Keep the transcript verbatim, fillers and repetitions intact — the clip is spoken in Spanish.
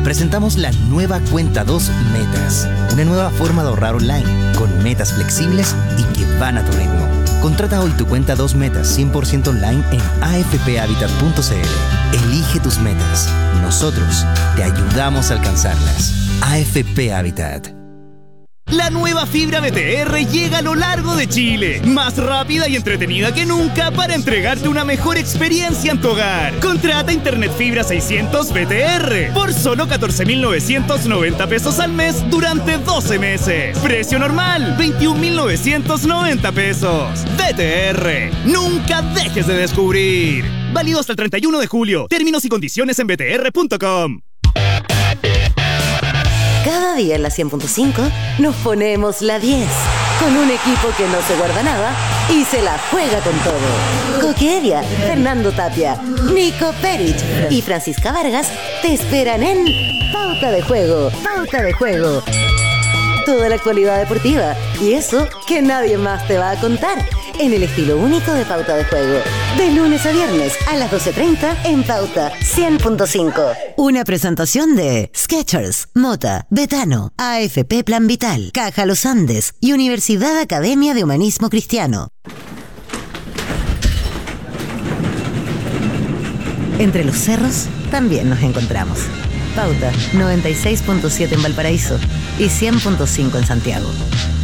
presentamos la nueva Cuenta dos Metas. Una nueva forma de ahorrar online, con metas flexibles y que van a tu ritmo. Contrata hoy tu Cuenta dos Metas cien por ciento online en a f p habitat punto c l. Elige tus metas. Nosotros te ayudamos a alcanzarlas. A F P Habitat. La nueva fibra B T R llega a lo largo de Chile, más rápida y entretenida que nunca para entregarte una mejor experiencia en tu hogar. Contrata Internet Fibra seiscientos B T R por solo catorce mil novecientos noventa pesos al mes durante doce meses. Precio normal, veintiún mil novecientos noventa pesos. B T R, nunca dejes de descubrir. Válido hasta el treinta y uno de julio. Términos y condiciones en b t r punto com. Cada día en la cien punto cinco nos ponemos la diez, con un equipo que no se guarda nada y se la juega con todo. Coqueria, Fernando Tapia, Nico Perich y Francisca Vargas te esperan en Pauta de Juego. Pauta de Juego. Toda la actualidad deportiva y eso que nadie más te va a contar, en el estilo único de Pauta de Juego. De lunes a viernes a las doce treinta en Pauta cien punto cinco. Una presentación de Skechers, Mota, Betano, A F P Plan Vital, Caja Los Andes y Universidad Academia de Humanismo Cristiano. Entre los cerros también nos encontramos. Pauta noventa y seis punto siete en Valparaíso y cien punto cinco en Santiago.